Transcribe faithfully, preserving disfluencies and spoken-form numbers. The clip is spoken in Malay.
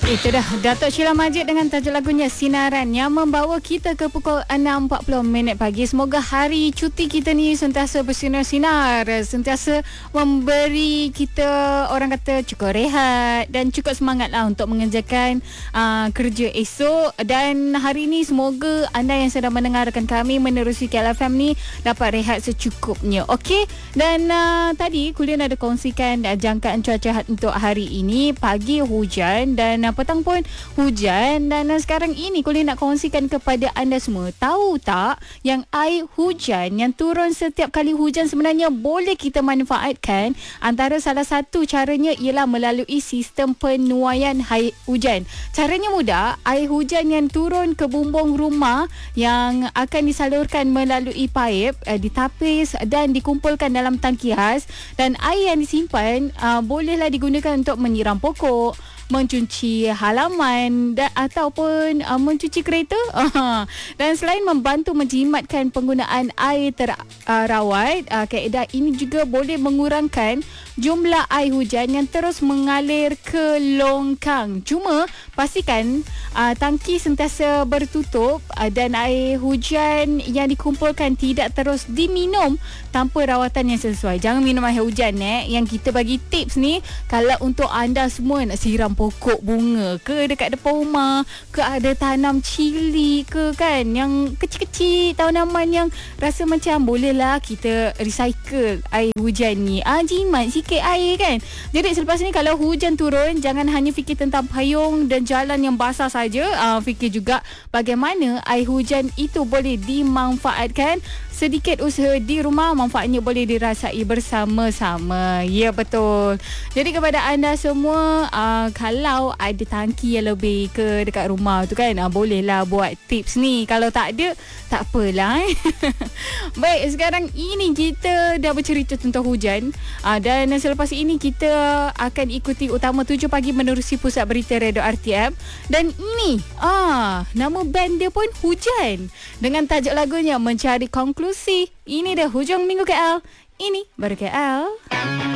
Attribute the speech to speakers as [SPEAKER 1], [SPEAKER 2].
[SPEAKER 1] Itu dah Datuk Sheila Majid dengan tajuk lagunya Sinaran yang membawa kita ke pukul enam empat puluh minit pagi. Semoga hari cuti kita ni sentiasa bersinar-sinar, sentiasa memberi kita, orang kata, cukup rehat dan cukup semangat lah untuk mengerjakan uh, kerja esok. Dan hari ini semoga anda yang sedang mendengarkan kami menerusi K L F M ni dapat rehat secukupnya. Okey, dan uh, tadi Kulian ada kongsikan uh, jangkaan cuaca untuk hari ini. Pagi hujan dan uh, petang pun hujan. Dan uh, sekarang ini Kuliah nak kongsikan kepada anda semua, tahu tak yang air hujan yang turun setiap kali hujan sebenarnya boleh kita manfaatkan. Antara salah satu caranya ialah melalui sistem penuaian air hujan. Caranya mudah. Air hujan yang turun ke bumbung rumah yang akan disalurkan melalui paip uh, ditapis dan dikumpulkan dalam tangki khas, dan air yang disimpan uh, bolehlah digunakan untuk menyiram pokok, mencuci halaman dan ataupun uh, mencuci kereta. Dan selain membantu menjimatkan penggunaan air terawat, uh, kaedah ini juga boleh mengurangkan jumlah air hujan yang terus mengalir ke longkang. Cuma pastikan uh, tangki sentiasa bertutup uh, dan air hujan yang dikumpulkan tidak terus diminum tanpa rawatan yang sesuai. Jangan minum air hujan eh. Yang kita bagi tips ni, kalau untuk anda semua nak siram pokok bunga ke dekat depan rumah, ke ada tanam cili ke kan, yang kecil-kecil, tanaman yang rasa macam bolehlah kita recycle air hujan ni. Ah, jimat sikit air kan. Jadi selepas ni kalau hujan turun, jangan hanya fikir tentang payung dan jalan yang basah saja. Ah, fikir juga bagaimana air hujan itu boleh dimanfaatkan. Sedikit usaha di rumah, manfaatnya boleh dirasai bersama-sama. Ya, betul. Jadi kepada anda semua, uh, kalau ada tangki yang lebih ke dekat rumah tu kan, uh, bolehlah buat tips ni. Kalau tak ada, tak apalah eh. Baik, sekarang ini kita dah bercerita tentang hujan, uh, dan selepas ini kita akan ikuti Utama tujuh Pagi menerusi Pusat Berita Radio R T M. Dan ini ah, nama band dia pun Hujan, dengan tajuk lagunya Mencari Konklusi. Ini dah hujung minggu K L. Ini baru K L.